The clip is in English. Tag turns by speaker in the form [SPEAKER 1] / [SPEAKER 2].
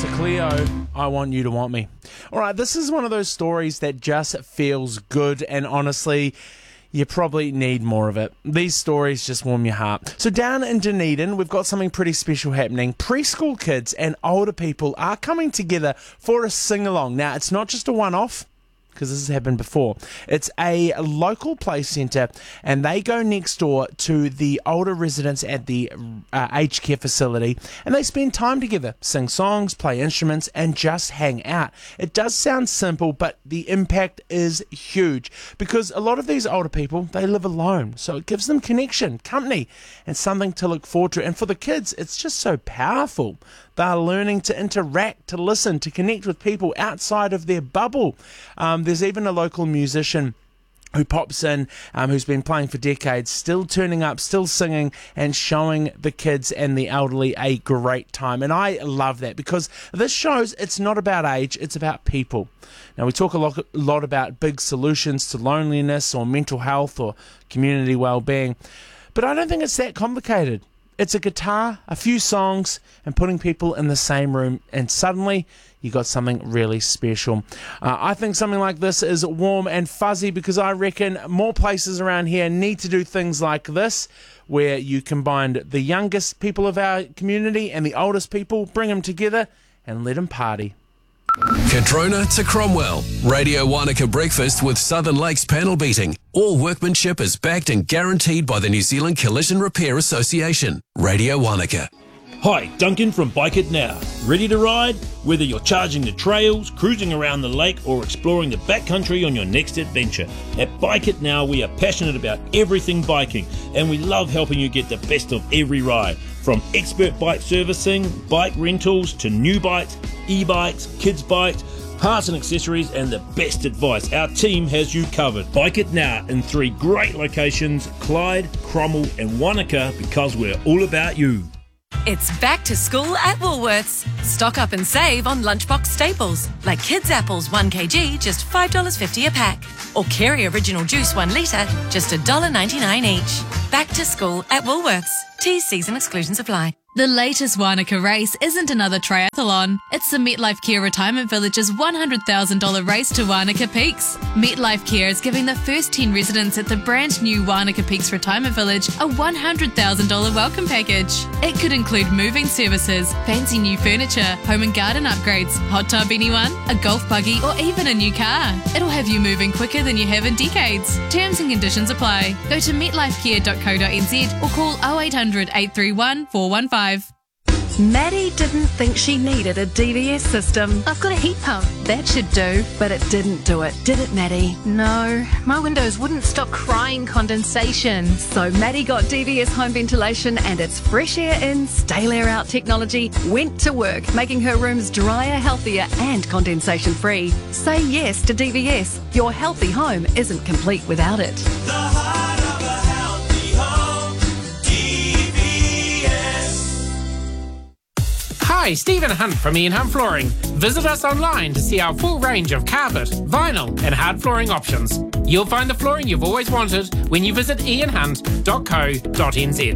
[SPEAKER 1] Melissa Cleo, I Want You to Want Me. All right, this is one of those stories that just feels good, and honestly, you probably need more of it. These stories just warm your heart. So down in Dunedin, we've got something pretty special happening. Preschool kids and older people are coming together for a sing-along. Now, it's not just a one-off, because this has happened before. It's a local play centre, and they go next door to the older residents at the aged care facility, and they spend time together, sing songs, play instruments, and just hang out. It does sound simple, but the impact is huge, because a lot of these older people, they live alone, so it gives them connection, company, and something to look forward to. And for the kids, it's just so powerful. They're learning to interact, to listen, to connect with people outside of their bubble. There's even a local musician who pops in, who's been playing for decades, still turning up, still singing, and showing the kids and the elderly a great time. And I love that, because this shows it's not about age, it's about people. Now, we talk a lot about big solutions to loneliness or mental health or community well-being, but I don't think it's that complicated. It's a guitar, a few songs, and putting people in the same room, and suddenly you got something really special. I think something like this is warm and fuzzy, because I reckon more places around here need to do things like this, where you combine the youngest people of our community and the oldest people, bring them together and let them party.
[SPEAKER 2] Kadrona to Cromwell. Radio Wanaka Breakfast with Southern Lakes panel beating. All workmanship is backed and guaranteed by the New Zealand Collision Repair Association. Radio Wanaka.
[SPEAKER 3] Hi, Duncan from Bike It Now. Ready to ride? Whether you're charging the trails, cruising around the lake, or exploring the backcountry on your next adventure, at Bike It Now we are passionate about everything biking, and we love helping you get the best of every ride. From expert bike servicing, bike rentals, to new bikes, e-bikes, kids' bikes, parts and accessories, and the best advice. Our team has you covered. Bike It Now in 3 great locations: Clyde, Cromwell and Wanaka, because we're all about you.
[SPEAKER 4] It's back to school at Woolworths. Stock up and save on lunchbox staples, like kids' apples 1 kg, just $5.50 a pack. Or Kerry Original Juice 1 litre, just $1.99 each. Back to school at Woolworths. T's, C's and exclusions apply.
[SPEAKER 5] The latest Wanaka race isn't another triathlon. It's the MetLife Care Retirement Village's $100,000 race to Wanaka Peaks. MetLife Care is giving the first 10 residents at the brand new Wanaka Peaks Retirement Village a $100,000 welcome package. It could include moving services, fancy new furniture, home and garden upgrades, hot tub anyone, a golf buggy or even a new car. It'll have you moving quicker than you have in decades. Terms and conditions apply. Go to metlifecare.co.nz or call 0800 831 415.
[SPEAKER 6] Maddie didn't think she needed a DVS system.
[SPEAKER 7] I've got a heat pump.
[SPEAKER 6] That should do, but it didn't do it, did it, Maddie?
[SPEAKER 7] No, my windows wouldn't stop crying condensation.
[SPEAKER 6] So Maddie got DVS home ventilation, and its fresh air in, stale air out technology went to work, making her rooms drier, healthier and condensation free. Say yes to DVS. Your healthy home isn't complete without it.
[SPEAKER 8] The heart of a healthy home, DVS.
[SPEAKER 9] Hi, Stephen Hunt from Ian Hunt Flooring. Visit us online to see our full range of carpet, vinyl and hard flooring options. You'll find the flooring you've always wanted when you visit ianhunt.co.nz.